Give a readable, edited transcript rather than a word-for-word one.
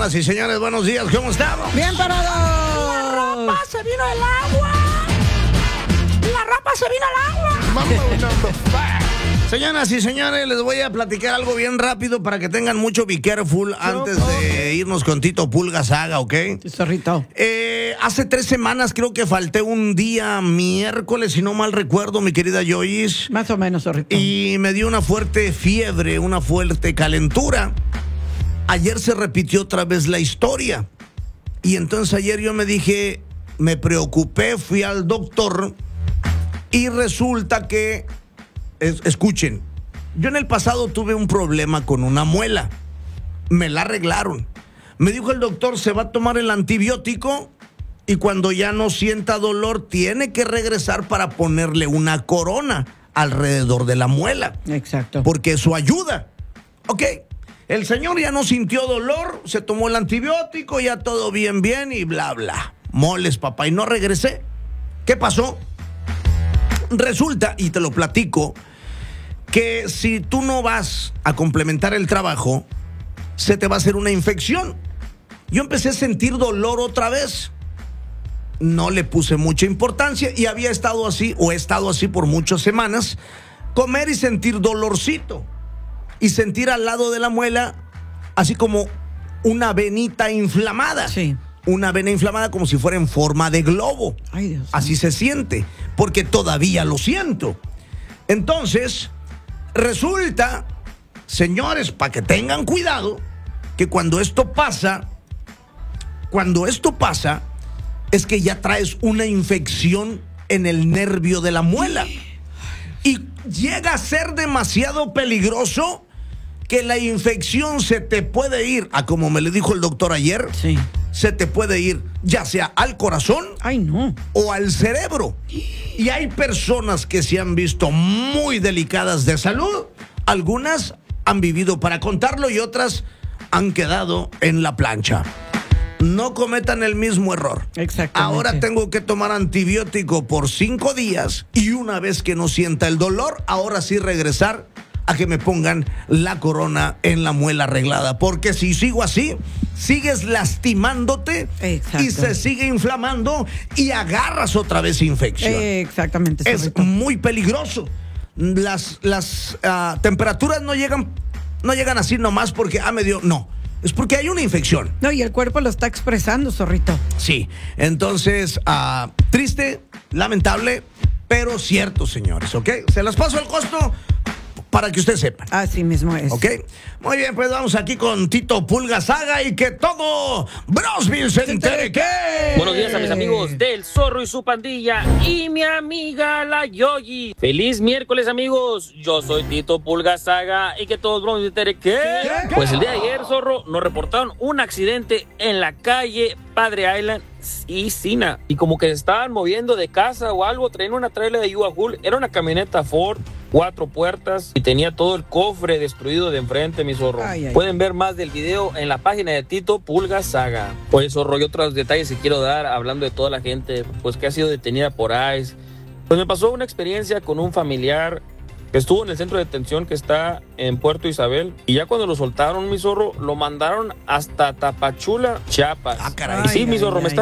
Señoras y señores, buenos días, ¿cómo estamos? Bien parado. La rapa se vino al agua. La rapa se vino al agua. Señoras y señores, les voy a platicar algo bien rápido para que tengan mucho be careful antes de irnos con Tito Pulga Saga, ¿ok? Zorrito. Hace 3 semanas creo que falté un día miércoles, si no mal recuerdo, mi querida Joyce. Más o menos, zorrito. Y me dio una fuerte fiebre, una fuerte calentura. Ayer se repitió otra vez la historia. Y entonces ayer yo me dije, me preocupé, fui al doctor y resulta que, escuchen, yo en el pasado tuve un problema con una muela. Me la arreglaron. Me dijo el doctor, se va a tomar el antibiótico y cuando ya no sienta dolor tiene que regresar para ponerle una corona alrededor de la muela. Exacto. Porque eso ayuda. Ok, el señor ya no sintió dolor, se tomó el antibiótico, ya todo bien y bla, bla. Moles, papá, y no regresé. ¿Qué pasó? Resulta, y te lo platico, que si tú no vas a complementar el trabajo, se te va a hacer una infección. Yo empecé a sentir dolor otra vez. No le puse mucha importancia y había estado así, o he estado así por muchas semanas, comer y sentir dolorcito. Y sentir al lado de la muela así como una venita inflamada. Sí. Una vena inflamada como si fuera en forma de globo. Ay, Dios. Así se siente, porque todavía lo siento. Entonces, resulta, señores, para que tengan cuidado, que cuando esto pasa, es que ya traes una infección en el nervio de la muela. Y llega a ser demasiado peligroso que la infección se te puede ir, a como me le dijo el doctor ayer, Sí. se te puede ir ya sea al corazón Ay, no. o al cerebro. Y hay personas que se han visto muy delicadas de salud. Algunas han vivido para contarlo y otras han quedado en la plancha. No cometan el mismo error. Exactamente. Ahora tengo que tomar antibiótico por 5 días y una vez que no sienta el dolor, ahora sí regresar a que me pongan la corona en la muela arreglada. Porque si sigo así, sigues lastimándote. Exacto. Y se sigue inflamando y agarras otra vez infección. Exactamente, Es zorrito. muy peligroso. Las temperaturas no llegan así nomás porque me dio. No, es porque hay una infección. No, y el cuerpo lo está expresando, zorrito. Sí, entonces, triste, lamentable, pero cierto, señores, ¿ok? Se las paso al costo para que ustedes sepan. Así mismo es. ¿Ok? Muy bien, pues vamos aquí con Tito Pulga Saga y que todo Brosville se entere que... Buenos días a mis amigos del Zorro y su pandilla y mi amiga la Yoyi. Feliz miércoles, amigos. Yo soy Tito Pulga Saga y que todos Brosville se entere que... Pues el día de ayer, Zorro, nos reportaron un accidente en la calle Padre Island y Sina. Y como que se estaban moviendo de casa o algo, traían una trailer de U-Haul. Era una camioneta Ford, 4 puertas y tenía todo el cofre destruido de enfrente, mi Zorro. Ay. Pueden ver más del video en la página de Tito Pulga Saga. Pues, Zorro, y otros detalles que quiero dar hablando de toda la gente pues que ha sido detenida por ICE. Pues me pasó una experiencia con un familiar que estuvo en el centro de detención que está en Puerto Isabel, y ya cuando lo soltaron, mi Zorro, lo mandaron hasta Tapachula, Chiapas. Ah, caray. Y sí, mi Zorro, me Ay. está